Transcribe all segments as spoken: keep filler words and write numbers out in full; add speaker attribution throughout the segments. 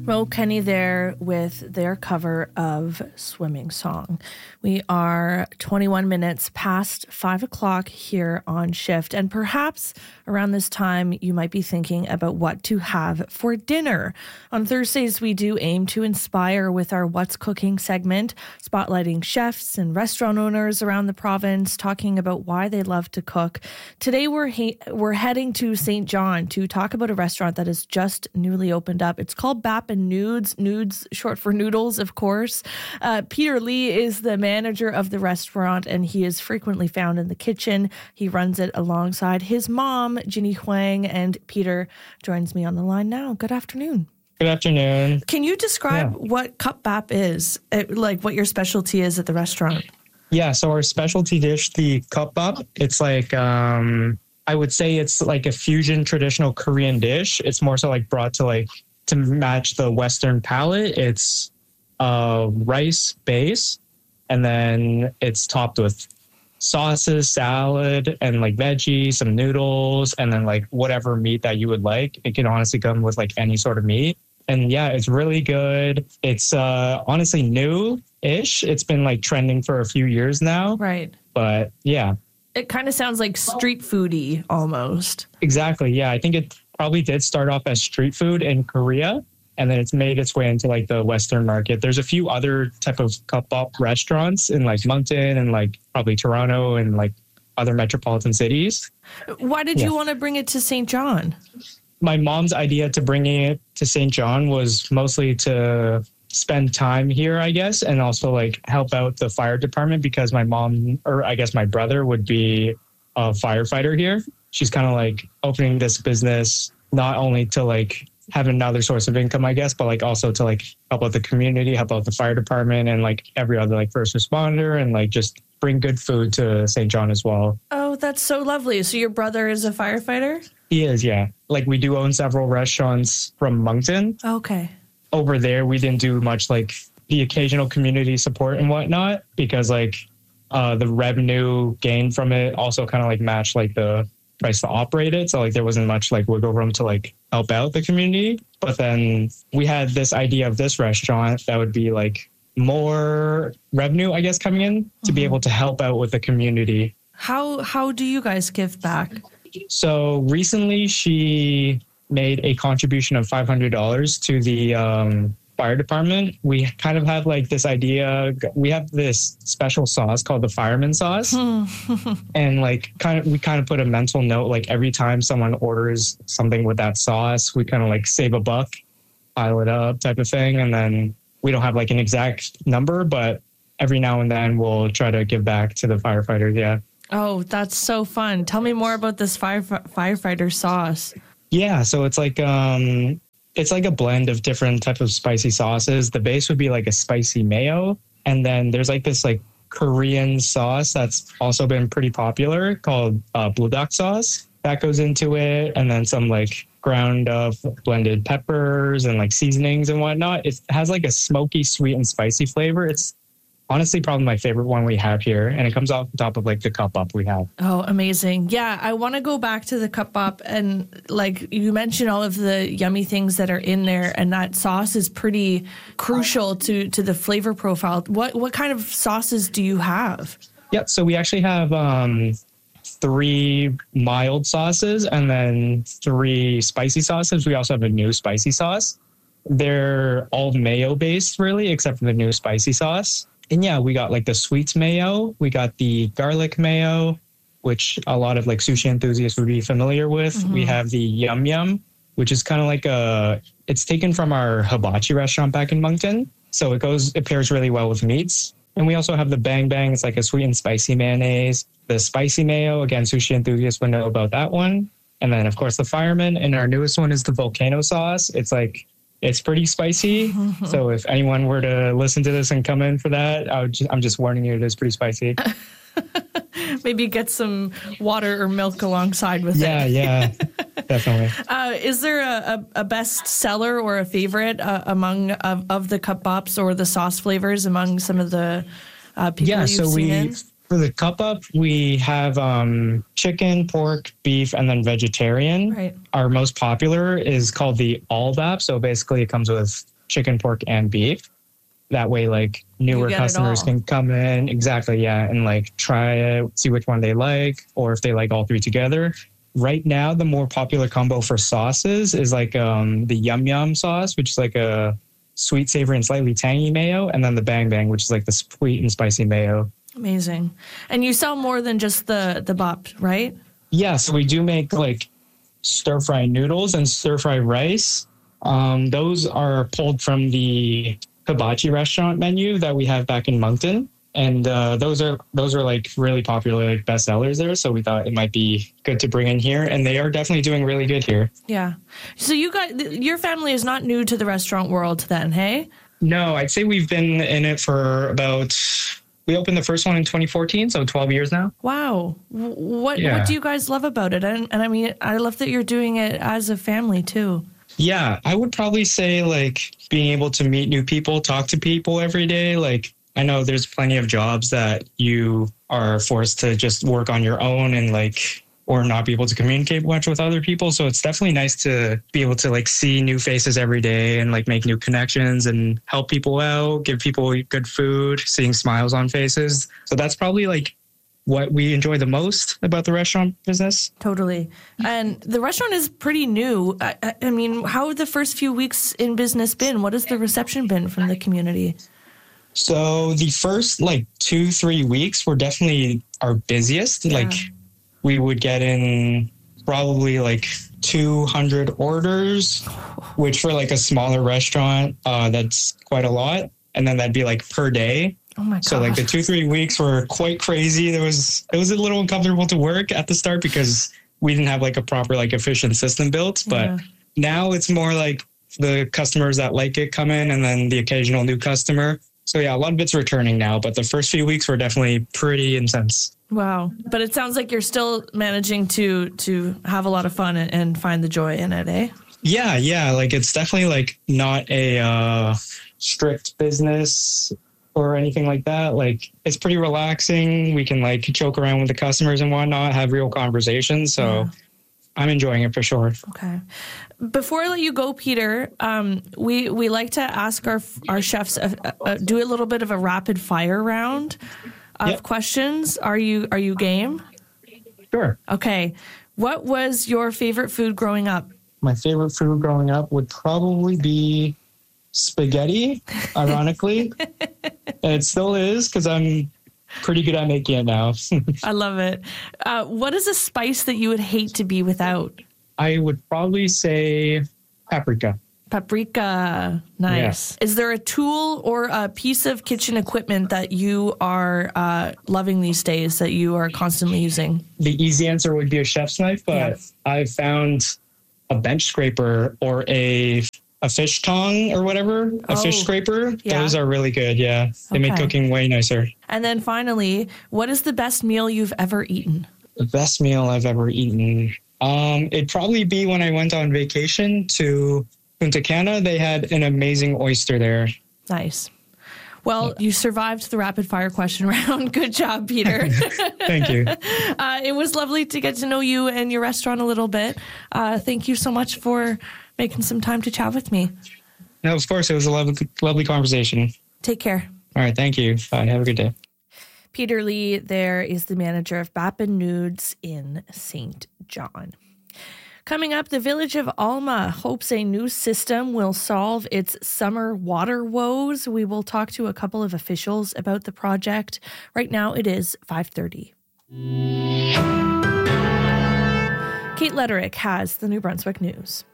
Speaker 1: Mo Kenny there with their cover of Swimming Song. We are twenty-one minutes past five o'clock here on Shift, and perhaps around this time you might be thinking about what to have for dinner. On Thursdays, we do aim to inspire with our What's Cooking segment, spotlighting chefs and restaurant owners around the province, talking about why they love to cook. Today, we're he- we're heading to Saint John to talk about a restaurant that has just newly opened up. It's called Bap and Nudes, Nudes short for noodles, of course. Uh, Peter Lee is the manager of the restaurant, and he is frequently found in the kitchen. He runs it alongside his mom, Ginny Huang, and Peter joins me on the line now. Good afternoon.
Speaker 2: Good afternoon.
Speaker 1: Can you describe yeah. what Cup Bap is, it, like what your specialty is at the restaurant?
Speaker 2: Yeah, so our specialty dish, the Cup Bap, it's like, um, I would say it's like a fusion traditional Korean dish. It's more so like brought to like, to match the Western palate. It's a rice base, and then it's topped with sauces, salad, and like veggies, some noodles, and then like whatever meat that you would like. It can honestly come with like any sort of meat. And yeah, it's really good. It's uh, honestly new-ish. It's been like trending for a few years now.
Speaker 1: Right.
Speaker 2: But yeah.
Speaker 1: It kind of sounds like street foodie almost.
Speaker 2: Exactly. Yeah. I think it probably did start off as street food in Korea, and then it's made its way into like the Western market. There's a few other type of Cup Bap restaurants in like Moncton and like probably Toronto and like other metropolitan cities.
Speaker 1: Why did
Speaker 2: yeah.
Speaker 1: you want to bring it to Saint John?
Speaker 2: My mom's idea to bringing it to Saint John was mostly to spend time here, I guess, and also like help out the fire department, because my mom, or I guess my brother, would be a firefighter here. She's kind of like opening this business not only to like have another source of income, I guess, but like also to like help out the community, help out the fire department, and like every other like first responder, and like just bring good food to Saint John as well.
Speaker 1: Oh, that's so lovely. So your brother is a firefighter?
Speaker 2: He is, yeah. Like we do own several restaurants from Moncton.
Speaker 1: Okay.
Speaker 2: Over there, we didn't do much like the occasional community support and whatnot, because like uh, the revenue gained from it also kind of like matched like the price to operate it. So like there wasn't much like wiggle room to like help out the community. But then we had this idea of this restaurant that would be like more revenue, I guess, coming in to mm-hmm. be able to help out with the community.
Speaker 1: How how do you guys give back?
Speaker 2: So recently she made a contribution of five hundred dollars to the um, fire department. We kind of have like this idea. We have this special sauce called the fireman sauce. And like kind of, we kind of put a mental note, like every time someone orders something with that sauce, we kind of like save a buck, pile it up type of thing. And then we don't have like an exact number, but every now and then we'll try to give back to the firefighters. Yeah.
Speaker 1: Oh, that's so fun. Tell me more about this fire, firefighter sauce.
Speaker 2: Yeah. So it's like, um, it's like a blend of different types of spicy sauces. The base would be like a spicy mayo. And then there's like this like Korean sauce that's also been pretty popular called uh, buldak sauce. That goes into it. And then some like ground up blended peppers and like seasonings and whatnot. It has like a smoky, sweet and spicy flavor. It's honestly probably my favorite one we have here. And it comes off the top of like the Cup Bap we have.
Speaker 1: Oh, amazing. Yeah, I want to go back to the Cup Bap, and like you mentioned all of the yummy things that are in there, and that sauce is pretty crucial to, to the flavor profile. What what kind of sauces do you have?
Speaker 2: Yeah, so we actually have um, three mild sauces and then three spicy sauces. We also have a new spicy sauce. They're all mayo based really, except for the new spicy sauce. And yeah, we got like the sweets mayo. We got the garlic mayo, which a lot of like sushi enthusiasts would be familiar with. Mm-hmm. We have the yum yum, which is kind of like a, it's taken from our hibachi restaurant back in Moncton. So it goes, it pairs really well with meats. And we also have the bang bang. It's like a sweet and spicy mayonnaise. The spicy mayo, again, sushi enthusiasts would know about that one. And then of course the fireman. And our newest one is the volcano sauce. It's like, it's pretty spicy. So if anyone were to listen to this and come in for that, I would just, I'm just warning you, it is pretty spicy.
Speaker 1: Maybe get some water or milk alongside with
Speaker 2: yeah,
Speaker 1: it.
Speaker 2: Yeah, yeah, definitely.
Speaker 1: Uh, is there a, a, a best seller or a favorite uh, among of, of the Cup Baps or the sauce flavors among some of the uh, people
Speaker 2: yeah,
Speaker 1: you've
Speaker 2: so
Speaker 1: seen
Speaker 2: we,
Speaker 1: in?
Speaker 2: For the Cup Bap, we have um, chicken, pork, beef, and then vegetarian.
Speaker 1: Right.
Speaker 2: Our most popular is called the All Bap. So basically it comes with chicken, pork, and beef. That way, like, newer customers can come in. Exactly, yeah, and like try it, see which one they like, or if they like all three together. Right now, the more popular combo for sauces is like um, the Yum Yum sauce, which is like a sweet, savory, and slightly tangy mayo, and then the Bang Bang, which is like the sweet and spicy mayo.
Speaker 1: Amazing. And you sell more than just the, the bop, right?
Speaker 2: Yeah, so we do make like stir-fry noodles and stir-fry rice. Um, those are pulled from the hibachi restaurant menu that we have back in Moncton. And uh, those are those are like really popular, like best sellers there. So we thought it might be good to bring in here, and they are definitely doing really good here.
Speaker 1: Yeah. So you got your family is not new to the restaurant world, then, hey?
Speaker 2: No, I'd say we've been in it for about. We opened the first one in twenty fourteen, so twelve years now.
Speaker 1: Wow. What
Speaker 2: yeah.
Speaker 1: What do you guys love about it? And, and I mean, I love that you're doing it as a family too.
Speaker 2: Yeah, I would probably say like being able to meet new people, talk to people every day, like. I know there's plenty of jobs that you are forced to just work on your own and like, or not be able to communicate much with other people. So it's definitely nice to be able to like see new faces every day and like make new connections and help people out, give people good food, seeing smiles on faces. So that's probably like what we enjoy the most about the restaurant business.
Speaker 1: Totally. And the restaurant is pretty new. I, I mean, how have the first few weeks in business been? What has the reception been from the community?
Speaker 2: So the first like two, three weeks were definitely our busiest. Yeah. Like we would get in probably like two hundred orders, which for like a smaller restaurant, uh, that's quite a lot. And then that'd be like per day.
Speaker 1: Oh my God.
Speaker 2: So like the two, three weeks were quite crazy. There was, it was a little uncomfortable to work at the start because we didn't have like a proper like efficient system built. But yeah. Now it's more like the customers that like it come in and then the occasional new customer. So yeah, a lot of it's returning now, but the first few weeks were definitely pretty intense.
Speaker 1: Wow. But it sounds like you're still managing to to have a lot of fun and, and find the joy in it, eh?
Speaker 2: Yeah, yeah. Like it's definitely like not a uh, strict business or anything like that. Like it's pretty relaxing. We can like joke around with the customers and whatnot, have real conversations. So yeah. I'm enjoying it for sure.
Speaker 1: Okay. Before I let you go, Peter, um, we, we like to ask our our chefs, uh, uh, do a little bit of a rapid fire round of yep. questions. Are you are you game?
Speaker 2: Sure.
Speaker 1: Okay. What was your favorite food growing up?
Speaker 2: My favorite food growing up would probably be spaghetti, ironically. And it still is because I'm pretty good at making it now.
Speaker 1: I love it. Uh, what is a spice that you would hate to be without?
Speaker 2: I would probably say paprika.
Speaker 1: Paprika. Nice. Yeah. Is there a tool or a piece of kitchen equipment that you are uh, loving these days that you are constantly using?
Speaker 2: The easy answer would be a chef's knife, but yeah. I've found a bench scraper or a a fish tong or whatever, a oh, fish scraper. Yeah. Those are really good. Yeah. They okay. make cooking way nicer.
Speaker 1: And then finally, what is the best meal you've ever eaten?
Speaker 2: The best meal I've ever eaten. Um, it'd probably be when I went on vacation to Punta Cana. They had an amazing oyster there.
Speaker 1: Nice. Well, you survived the rapid fire question round. Good job, Peter.
Speaker 2: Thank you.
Speaker 1: Uh, it was lovely to get to know you and your restaurant a little bit. Uh, thank you so much for making some time to chat with me.
Speaker 2: No, of course. It was a lovely, lovely conversation.
Speaker 1: Take care.
Speaker 2: All right. Thank you. Bye. Have a good day.
Speaker 1: Peter Lee there is the manager of Bap and Nudes in Saint John. Coming up, the village of Alma hopes a new system will solve its summer water woes. We will talk to a couple of officials about the project. Right now it is five thirty. Kate Letterick has the New Brunswick News.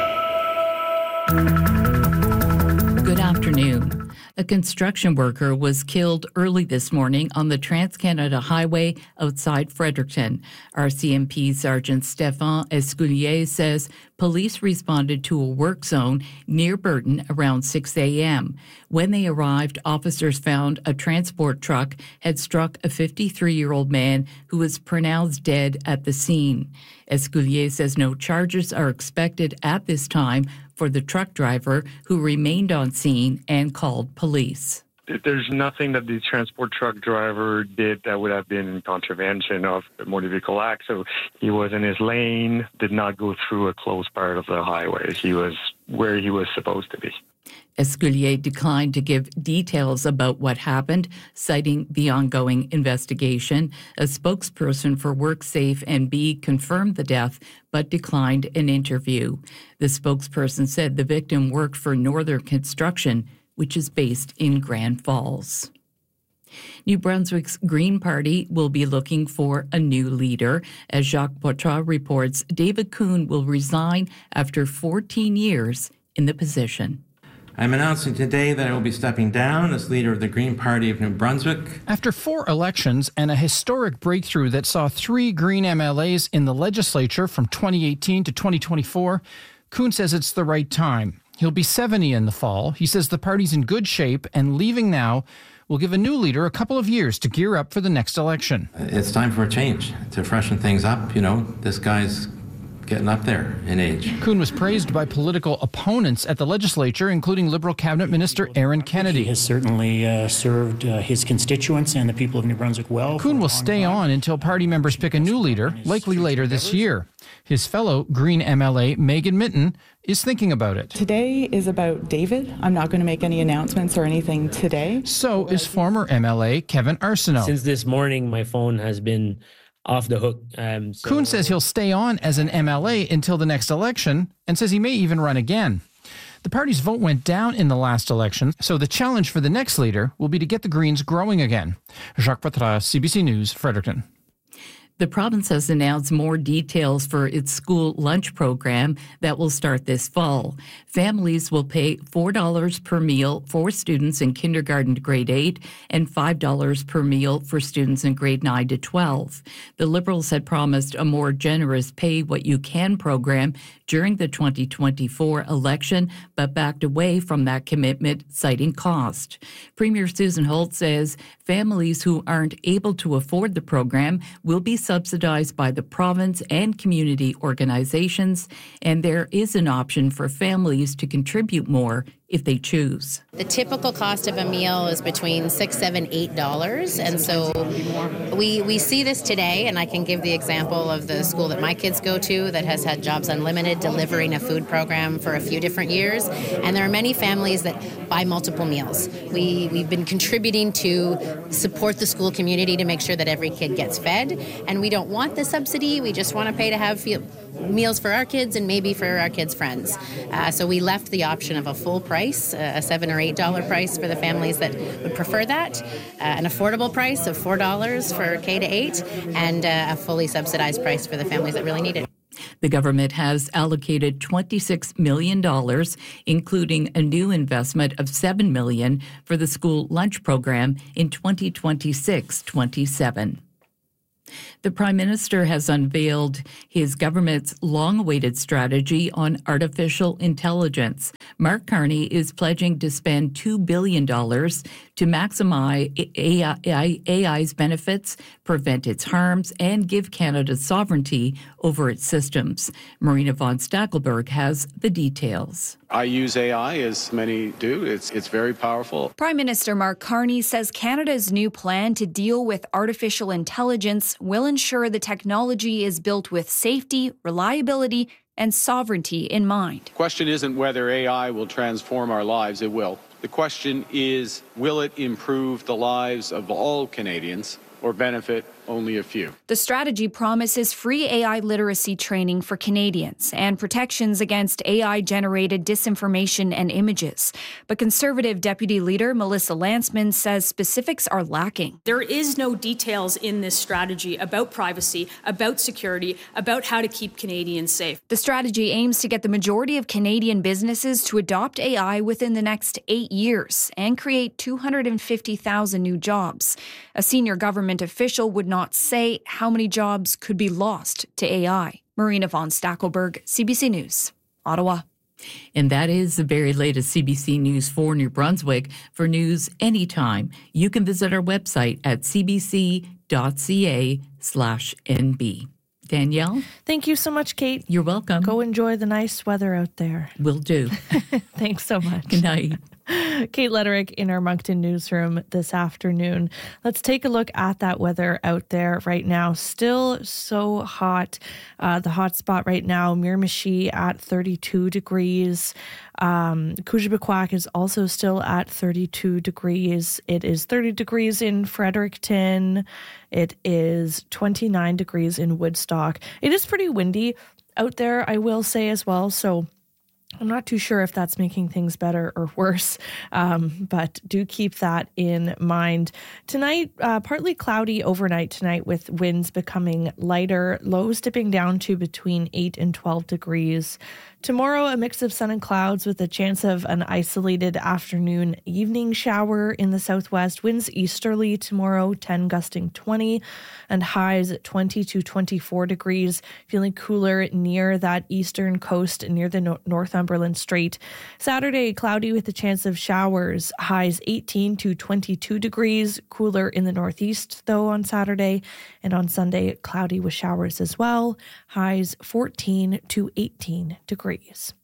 Speaker 3: Good afternoon. A construction worker was killed early this morning on the Trans-Canada Highway outside Fredericton. R C M P Sergeant Stéphane Esculier says police responded to a work zone near Burton around six a.m. When they arrived, officers found a transport truck had struck a fifty-three-year-old man who was pronounced dead at the scene. Esculier says no charges are expected at this time for the truck driver, who remained on scene and called police.
Speaker 4: There's nothing that the transport truck driver did that would have been in contravention of the Motor Vehicle Act. So he was in his lane, did not go through a closed part of the highway. He was where he was supposed to be.
Speaker 3: Esculier declined to give details about what happened, citing the ongoing investigation. A spokesperson for WorkSafe N B confirmed the death, but declined an interview. The spokesperson said the victim worked for Northern Construction, which is based in Grand Falls. New Brunswick's Green Party will be looking for a new leader. As Jacques Poitras reports, David Coon will resign after fourteen years in the position.
Speaker 5: I'm announcing today that I will be stepping down as leader of the Green Party of New Brunswick.
Speaker 6: After four elections and a historic breakthrough that saw three Green M L As in the legislature from twenty eighteen to twenty twenty-four, Coon says it's the right time. He'll be seventy in the fall. He says the party's in good shape, and leaving now will give a new leader a couple of years to gear up for the next election.
Speaker 5: It's time for a change, to freshen things up. You know, this guy's getting up there in age.
Speaker 6: Coon was praised by political opponents at the legislature, including Liberal Cabinet Minister Aaron Kennedy.
Speaker 7: He has certainly uh, served uh, his constituents and the people of New Brunswick well.
Speaker 6: Coon will stay on until party members pick a new leader, likely later this year. His fellow Green M L A, Megan Minton, is thinking about it.
Speaker 8: Today is about David. I'm not going to make any announcements or anything today.
Speaker 6: So is former M L A Kevin Arsenault.
Speaker 9: Since this morning, my phone has been off the hook. Um, so
Speaker 6: Coon says he'll stay on as an M L A until the next election and says he may even run again. The party's vote went down in the last election, so the challenge for the next leader will be to get the Greens growing again. Jacques Poitras, C B C News, Fredericton.
Speaker 3: The province has announced more details for its school lunch program that will start this fall. Families will pay four dollars per meal for students in kindergarten to grade eight and five dollars per meal for students in grade nine to twelve. The Liberals had promised a more generous Pay What You Can program during the twenty twenty-four election, but backed away from that commitment, citing cost. Premier Susan Holt says families who aren't able to afford the program will be subsidized by the province and community organizations, and there is an option for families to contribute more if they choose.
Speaker 10: The typical cost of a meal is between six, seven, eight dollars, and so we we see this today. And I can give the example of the school that my kids go to that has had Jobs Unlimited delivering a food program for a few different years. And there are many families that buy multiple meals. We we've been contributing to support the school community to make sure that every kid gets fed. And we don't want the subsidy. We just want to pay to have feel, meals for our kids and maybe for our kids' friends. Uh, so we left the option of a full price, uh, a seven or eight dollar price for the families that would prefer that, uh, an affordable price of four dollars for K to eight, and uh, a fully subsidized price for the families that really need it.
Speaker 3: The government has allocated twenty-six million dollars, including a new investment of seven million dollars for the school lunch program in twenty twenty-six twenty-seven. The Prime Minister has unveiled his government's long-awaited strategy on artificial intelligence. Mark Carney is pledging to spend two billion dollars to maximize A I's benefits, prevent its harms, and give Canada sovereignty over its systems. Marina von Stackelberg has the details.
Speaker 11: I use A I, as many do. It's it's very powerful.
Speaker 12: Prime Minister Mark Carney says Canada's new plan to deal with artificial intelligence will ensure the technology is built with safety, reliability, and sovereignty in mind.
Speaker 11: The question isn't whether A I will transform our lives. It will. The question is, will it improve the lives of all Canadians or benefit only a few?
Speaker 12: The strategy promises free A I literacy training for Canadians and protections against A I-generated disinformation and images. But Conservative Deputy Leader Melissa Lantsman says specifics are lacking.
Speaker 13: There is no details in this strategy about privacy, about security, about how to keep Canadians safe.
Speaker 12: The strategy aims to get the majority of Canadian businesses to adopt A I within the next eight years and create two hundred fifty thousand new jobs. A senior government official would not say how many jobs could be lost to A I. Marina von Stackelberg, C B C News, Ottawa.
Speaker 3: And that is the very latest C B C News for New Brunswick. For news anytime, you can visit our website at cbc.ca slash NB. Danielle?
Speaker 1: Thank you so much, Kate.
Speaker 3: You're welcome.
Speaker 1: Go enjoy the nice weather out there.
Speaker 3: Will do.
Speaker 1: Thanks so much.
Speaker 3: Good night.
Speaker 1: Kate Letterick in our Moncton newsroom this afternoon. Let's take a look at that weather out there right now. Still so hot. Uh, the hot spot right now, Miramichi at thirty-two degrees. Um, Koujibaquak is also still at thirty-two degrees. It is thirty degrees in Fredericton. It is twenty-nine degrees in Woodstock. It is pretty windy out there, I will say as well. So I'm not too sure if that's making things better or worse, um, but do keep that in mind. Tonight, uh, partly cloudy overnight tonight with winds becoming lighter, lows dipping down to between eight and twelve degrees. Tomorrow, a mix of sun and clouds with a chance of an isolated afternoon evening shower in the southwest. Winds easterly tomorrow, ten gusting twenty, and highs at twenty to twenty-four degrees. Feeling cooler near that eastern coast, near the no- Northumberland Strait. Saturday, cloudy with a chance of showers. Highs eighteen to twenty-two degrees. Cooler in the northeast, though, on Saturday. And on Sunday, cloudy with showers as well. Highs fourteen to eighteen degrees.